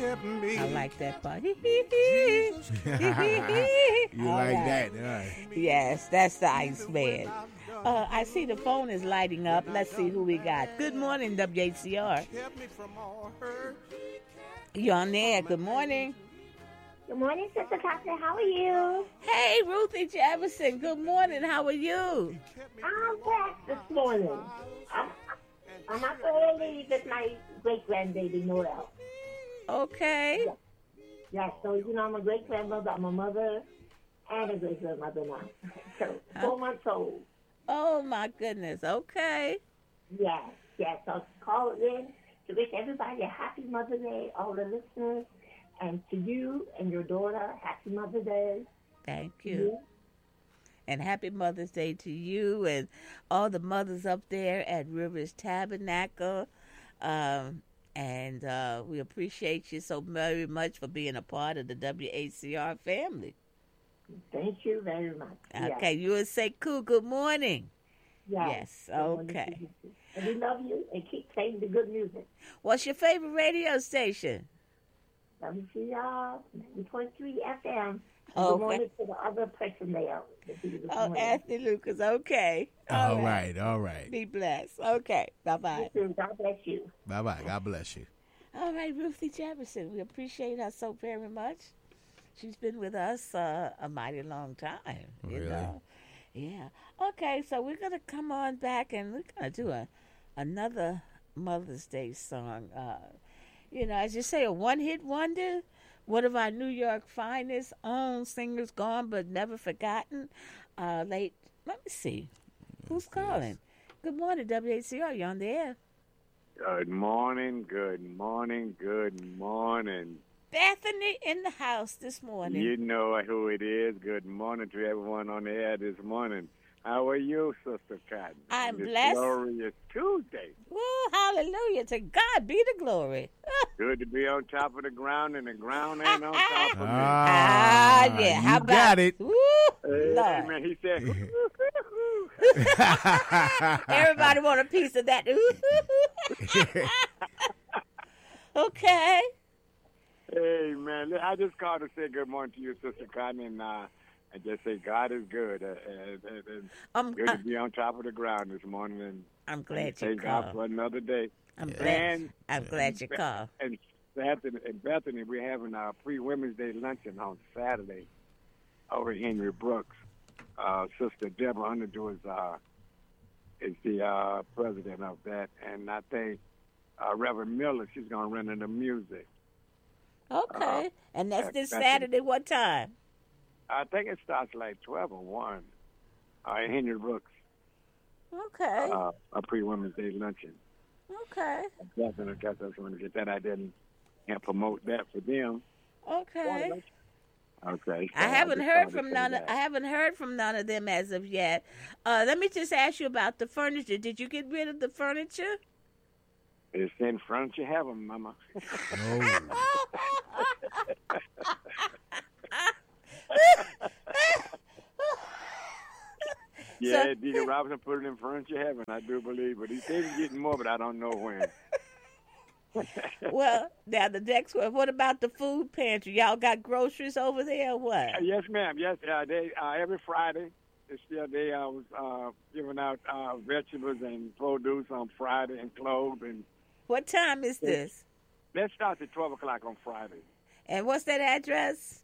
I like that part. You like that, huh? Yes, that's the Iceman. I see the phone is lighting up. Let's see who we got. Good morning, WHCR. You on there? Good morning. Good morning, Sister Tasha. How are you? Hey, Ruthie Jefferson. Good morning. How are you? I'm back this morning. I'm up early with my great-grandbaby, Noel. Okay. Yeah, so, I'm a great-grandmother. I'm a mother and a great-grandmother now. So, 4 months old. Oh, my goodness. Okay. Yes. So, call in to wish everybody a happy Mother's Day, all the listeners. And to you and your daughter, happy Mother's Day. Thank you. And happy Mother's Day to you and all the mothers up there at Rivers Tabernacle. And we appreciate you so very much for being a part of the WHCR family. Thank you very much. Okay, you would say, cool, good morning. Yes. Okay. And we love you and keep playing the good music. What's your favorite radio station? WCR 90.3 FM. Oh, good morning to the other person there. Anthony Lucas. Okay. All right. Be blessed. Okay. Bye-bye. God bless you. Bye-bye. God bless you. All right, Ruthie Jefferson. We appreciate her so very much. She's been with us a mighty long time. Really? You know? Yeah. Okay, so we're going to come on back and we're going to do another Mother's Day song. As you say, a one-hit wonder. One of our New York finest own singers, gone but never forgotten. Let me see. Who's calling? Good morning, WHCR. You on the air? Good morning. Bethany in the house this morning. You know who it is. Good morning to everyone on the air this morning. How are you, Sister Cotton? I'm this blessed. Glorious Tuesday. Woo, hallelujah. To God be the glory. Good to be on top of the ground, and the ground ain't on top of me. Yeah. How you about got it. Woo, Hey, Lord. man, he said, Everybody want a piece of that. Okay. hey, man, I just called to say good morning to you, Sister Cotton, and just say God is good. Good to be on top of the ground this morning. And I'm glad you thank called. God for another day. I'm glad you called. And Bethany, we're having our pre-Women's Day luncheon on Saturday over at Henry Brooks. Sister Deborah Underdew is the president of that. And I think Reverend Miller, she's going to run in the music. Okay. And that's this Saturday. What time? I think it starts like 12 or 1 at Henry Brooks. Okay. A pre-Women's Day luncheon. Okay. Definitely, I just want to get that. I didn't promote that for them. Okay. Okay. So I haven't heard from none. I haven't heard from none of them as of yet. Let me just ask you about the furniture. Did you get rid of the furniture? It's in furniture heaven, Mama. Yeah, Deacon Robinson put it in furniture heaven, I do believe. But he said he's getting more, but I don't know when. Well, now the next one. What about the food pantry? Y'all got groceries over there or what? Yes, ma'am. Yes, they every Friday. They was giving out vegetables and produce on Friday and clothes. And what time is this? That starts at 12 o'clock on Friday. And what's that address?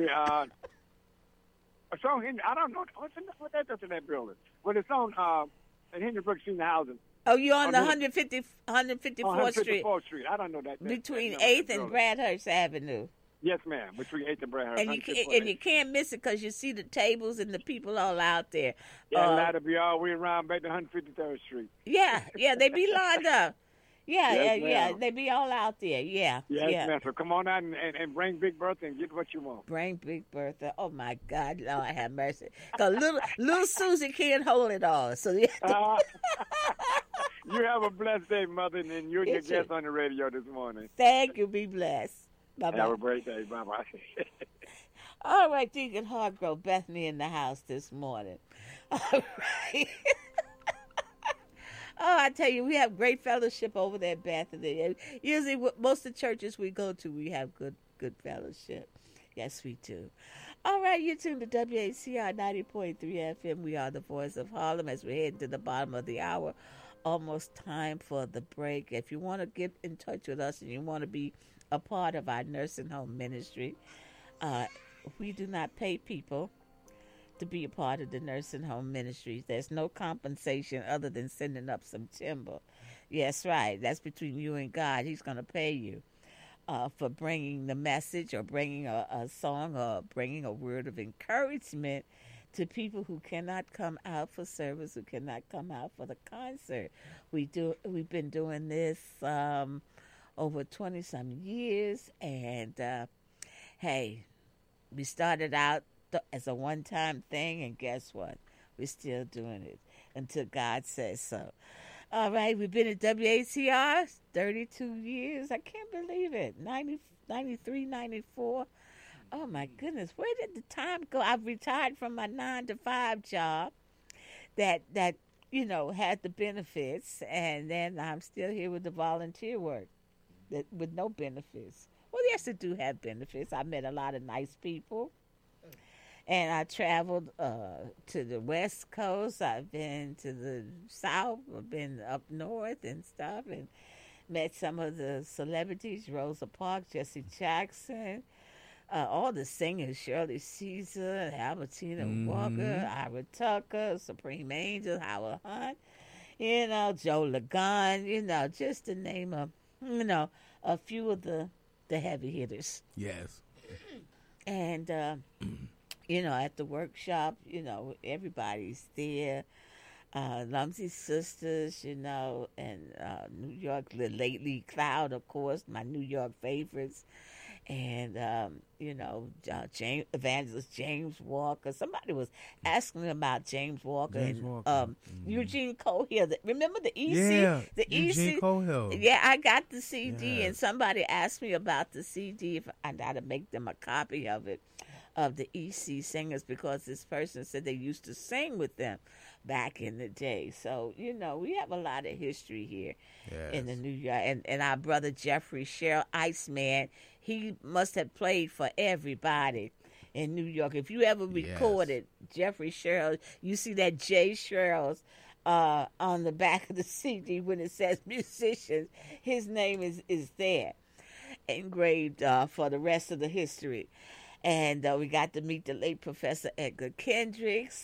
So I don't know what that does in that building. But it's on at Henry Brooks Senior Housing. Oh, you're on the 154th Street. 154th Street. I don't know that. Between 8th and Bradhurst Avenue. Yes, ma'am. Between 8th and Bradhurst. And you can't miss it because you see the tables and the people all out there. Yeah, that'll be all the way around back to 153rd Street. Yeah, they be lined up. Yes, yeah, they be all out there. Yeah. Yes, ma'am. So come on out and bring Big Bertha and get what you want. Bring Big Bertha. Oh my God, Lord have mercy. Cause little Susie can't hold it all. So you have you have a blessed day, Mother, and you and your guest on the radio this morning. Thank you. Be blessed. Bye bye. Have a great day. Bye bye. All right, Deacon Hargrove, Bethany in the house this morning. All right. Oh, I tell you, we have great fellowship over there at Bethany. And usually, most of the churches we go to, we have good fellowship. Yes, we do. All right, you're tuned to WACR 90.3 FM. We are the voice of Harlem as we're heading to the bottom of the hour. Almost time for the break. If you want to get in touch with us and you want to be a part of our nursing home ministry, we do not pay people to be a part of the nursing home ministry. There's no compensation other than sending up some timber. Yes, right. That's between you and God. He's going to pay you for bringing the message or bringing a song or bringing a word of encouragement to people who cannot come out for service, who cannot come out for the concert. We've been doing this over 20-some years, and hey, we started out as a one-time thing, and guess what? We're still doing it until God says so. All right, we've been at WACR 32 years. I can't believe it. 93, 94. Oh, my goodness. Where did the time go? I've retired from my 9-to-5 job that had the benefits, and then I'm still here with the volunteer work with no benefits. Well, yes, it do have benefits. I met a lot of nice people. And I traveled to the West Coast. I've been to the South. I've been up north and stuff, and met some of the celebrities: Rosa Parks, Jesse Jackson, all the singers: Shirley Caesar, Albertina Walker, Ira Tucker, Supreme Angel, Howard Hunt. Joe Lagan. Just to name a few of the heavy hitters. Yes. And at the workshop, everybody's there. Lumsey Sisters, and New York, Lately Cloud, of course, my New York favorites. And, Evangelist James Walker. Somebody was asking me about James Walker. Eugene Cohill. Remember the EC? Yeah, the Eugene EC? Cohill. Yeah, I got the CD, Yes. and somebody asked me about the CD, if I got to make them a copy of it, of the EC singers, because this person said they used to sing with them back in the day. So, we have a lot of history here in the New York. And our brother Jeffrey Sherrill, Iceman, he must have played for everybody in New York. If you ever recorded Jeffrey Sherrill, you see that J. Sherrill's on the back of the CD when it says musicians. His name is there, engraved for the rest of the history. And we got to meet the late Professor Edgar Kendricks,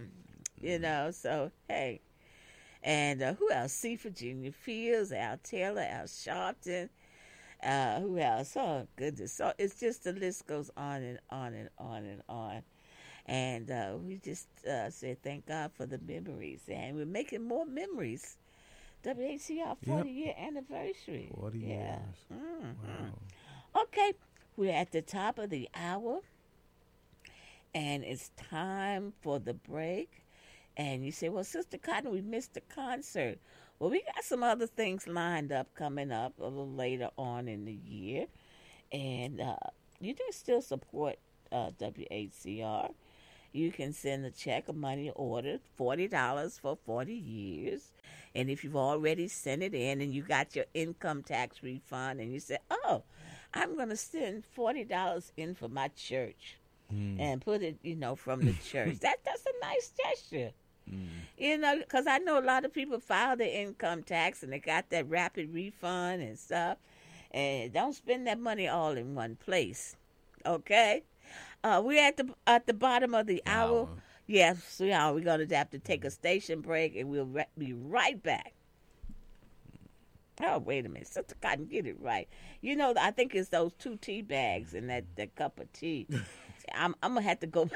so, hey. And who else? C. Virginia Fields, Al Taylor, Al Sharpton. Who else? Oh, goodness. So it's just, the list goes on and on and on and on. And we just say thank God for the memories. And we're making more memories. WACR 40-year anniversary. 40 years. Wow. Okay. We're at the top of the hour, and it's time for the break. And you say, well, Sister Cotton, we missed the concert. Well, we got some other things lined up coming up a little later on in the year. And you can still support WACR. You can send a check, a money order, $40 for 40 years. And if you've already sent it in and you got your income tax refund and you say, oh, I'm going to send $40 in for my church and put it, from the church. That's a nice gesture. Because I know a lot of people file their income tax and they got that rapid refund and stuff. And don't spend that money all in one place. Okay? We're at the bottom of the hour. Yes, we are. We're going to have to take a station break, and we'll be right back. Oh, wait a minute. Sister Cotton, get it right. I think it's those 2 tea bags and that cup of tea. I'm going to have to go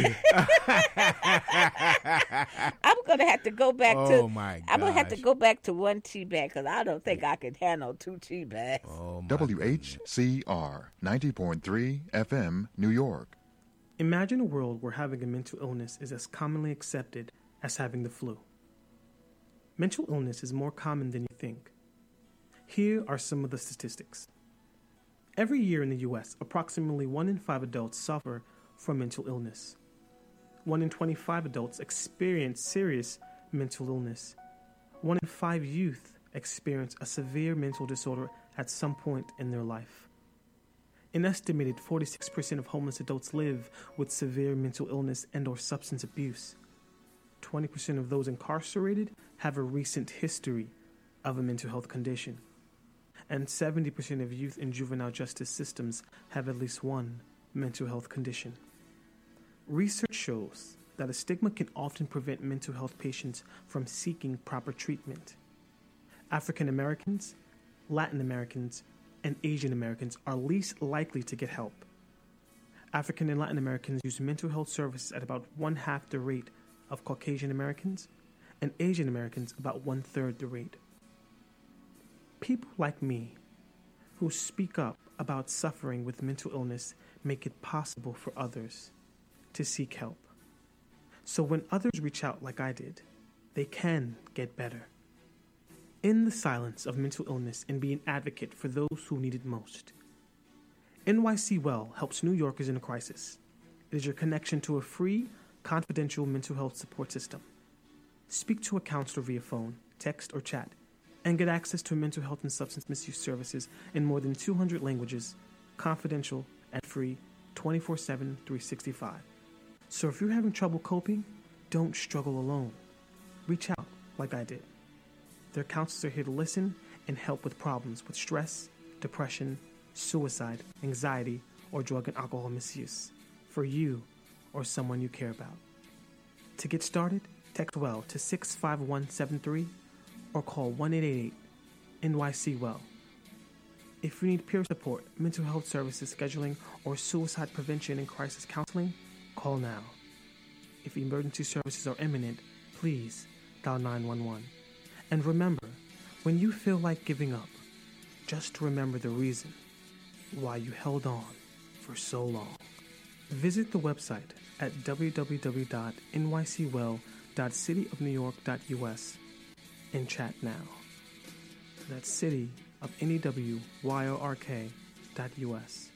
I'm going to have to go back to Oh, my gosh. I'm going to have to go back to 1 tea bag because I don't think I can handle 2 tea bags. Oh, my WHCR 90.3 FM, New York. Imagine a world where having a mental illness is as commonly accepted as having the flu. Mental illness is more common than you think. Here are some of the statistics. Every year in the U.S., approximately 1 in 5 adults suffer from mental illness. 1 in 25 adults experience serious mental illness. 1 in 5 youth experience a severe mental disorder at some point in their life. An estimated 46% of homeless adults live with severe mental illness and or substance abuse. 20% of those incarcerated have a recent history of a mental health condition. And 70% of youth in juvenile justice systems have at least one mental health condition. Research shows that a stigma can often prevent mental health patients from seeking proper treatment. African Americans, Latin Americans, and Asian Americans are least likely to get help. African and Latin Americans use mental health services at about 1/2 the rate of Caucasian Americans, and Asian Americans about 1/3 the rate. People like me, who speak up about suffering with mental illness, make it possible for others to seek help. So when others reach out like I did, they can get better. End the silence of mental illness and be an advocate for those who need it most. NYC Well helps New Yorkers in a crisis. It is your connection to a free, confidential mental health support system. Speak to a counselor via phone, text, or chat, and get access to mental health and substance misuse services in more than 200 languages, confidential and free, 24/7, 365. So if you're having trouble coping, don't struggle alone. Reach out like I did. Their counselors are here to listen and help with problems with stress, depression, suicide, anxiety, or drug and alcohol misuse for you or someone you care about. To get started, text WELL to 65173 or call 1-888-NYC-WELL. If you need peer support, mental health services scheduling, or suicide prevention and crisis counseling, call now. If emergency services are imminent, please dial 911. And remember, when you feel like giving up, just remember the reason why you held on for so long. Visit the website at www.nycwell.cityofnewyork.us and chat now. That's cityofnewyork.us.